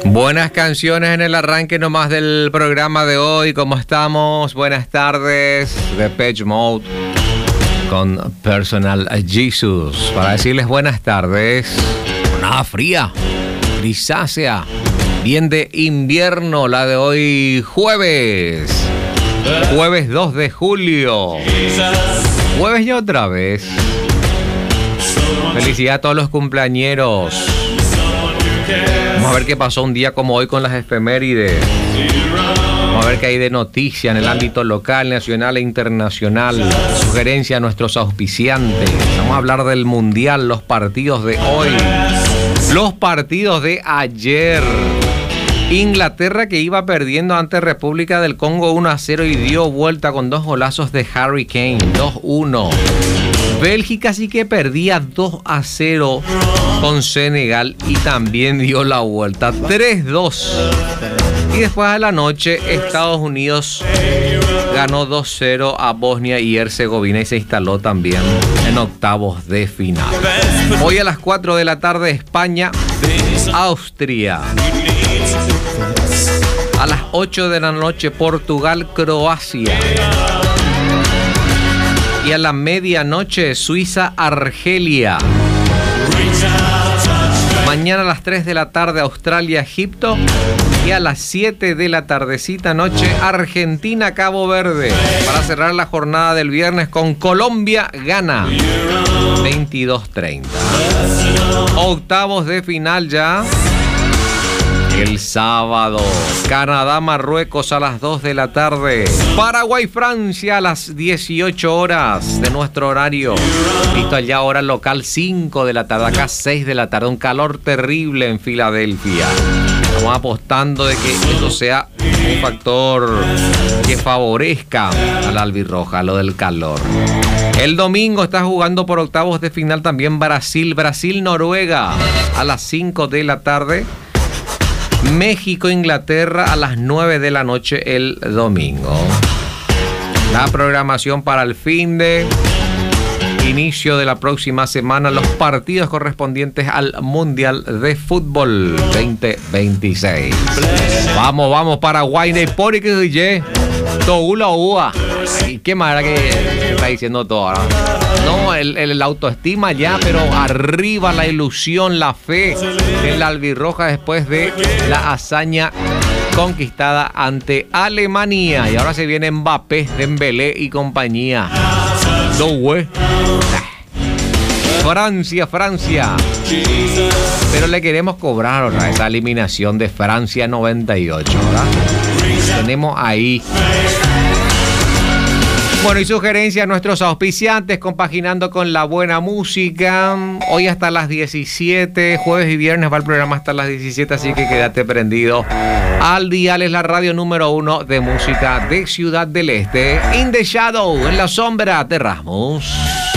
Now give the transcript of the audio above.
Buenas canciones en el arranque nomás del programa de hoy. ¿Cómo estamos? Buenas tardes. Depeche Mode con Personal Jesus. Para decirles buenas tardes. Jornada fría, grisácea, bien de invierno. La de hoy jueves. Jueves 2 de julio. Jueves y otra vez. Felicidad a todos los cumpleañeros. Vamos a ver qué pasó un día como hoy con las efemérides. Vamos a ver qué hay de noticia en el ámbito local, nacional e internacional. Sugerencia a nuestros auspiciantes. Vamos a hablar del mundial, los partidos de hoy, los partidos de ayer. Inglaterra, que iba perdiendo ante República del Congo 1-0 y dio vuelta con 2 golazos de Harry Kane, 2-1. Bélgica sí que perdía 2-0 con Senegal y también dio la vuelta, 3-2. Y después de la noche, Estados Unidos ganó 2-0 a Bosnia y Herzegovina y se instaló también en octavos de final. Hoy a las 4 de la tarde, España, Austria. A las 8 de la noche, Portugal, Croacia. Y a la medianoche, Suiza, Argelia. Mañana a las 3 de la tarde, Australia, Egipto. Y a las 7 de la tardecita noche, Argentina, Cabo Verde. Para cerrar la jornada del viernes con Colombia, Ghana. 22:30. Octavos de final ya. El sábado, Canadá, Marruecos a las 2 de la tarde. Paraguay, Francia a las 18 horas de nuestro horario. Listo allá, hora local 5 de la tarde. Acá 6 de la tarde. Un calor terrible en Filadelfia. Estamos apostando de que esto sea un factor que favorezca a la albirroja, lo del calor. El domingo está jugando por octavos de final también Brasil, Noruega a las 5 de la tarde. México, Inglaterra a las 9 de la noche el domingo. La programación para el fin de inicio de la próxima semana, los partidos correspondientes al Mundial de Fútbol 2026. Vamos, Paraguay, de por que Toula Ua. ¿Y qué manera que está diciendo todo ahora? No, el autoestima ya, pero arriba la ilusión, la fe en la albirroja después de la hazaña conquistada ante Alemania. Y ahora se viene Mbappé, Dembélé y compañía. Francia. Pero le queremos cobrar ahora esa eliminación de Francia 98, ¿verdad? Tenemos ahí. Bueno, y sugerencia a nuestros auspiciantes, compaginando con la buena música. Hoy hasta las 17, jueves y viernes va el programa hasta las 17, así que quédate prendido. Al Dial es la radio número 1 de música de Ciudad del Este. In the Shadow, en la sombra de Rasmus.